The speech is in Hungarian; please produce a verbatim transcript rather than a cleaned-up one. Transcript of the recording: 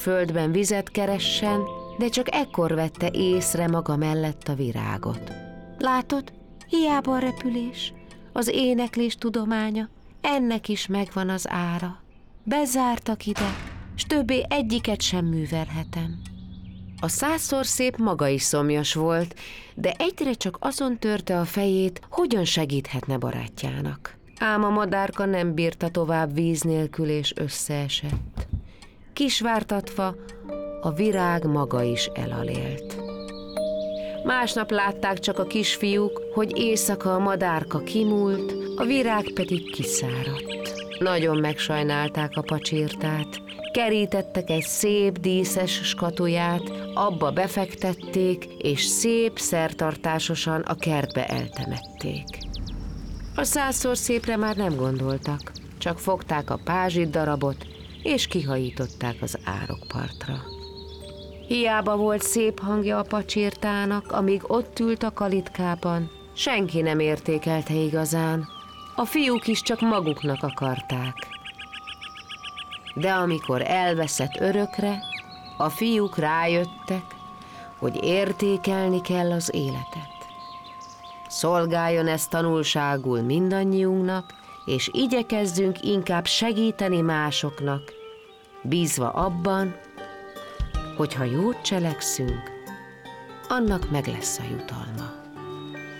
földben vizet keressen, de csak ekkor vette észre maga mellett a virágot. Látod, hiába a repülés, az éneklés tudománya, ennek is megvan az ára. Bezártak ide, s többé egyiket sem művelhetem. A százszor szép maga is szomjas volt, de egyre csak azon törte a fejét, hogyan segíthetne barátjának. Ám a madárka nem bírta tovább víz nélkül, és összeesett. Kisvártatva, a virág maga is elalélt. Másnap látták csak a kisfiúk, hogy éjszaka a madárka kimúlt, a virág pedig kiszáradt. Nagyon megsajnálták a pacsirtát, kerítettek egy szép díszes skatuját, abba befektették, és szép szertartásosan a kertbe eltemették. A százszor szépre már nem gondoltak, csak fogták a pázsit darabot, és kihajították az árokpartra. Hiába volt szép hangja a pacsirtának, amíg ott ült a kalitkában, senki nem értékelte igazán, a fiúk is csak maguknak akarták. De amikor elveszett örökre, a fiúk rájöttek, hogy értékelni kell az életet. Szolgáljon ez tanulságul mindannyiunknak, és igyekezzünk inkább segíteni másoknak, bízva abban, hogy ha jót cselekszünk, annak meg lesz a jutalma.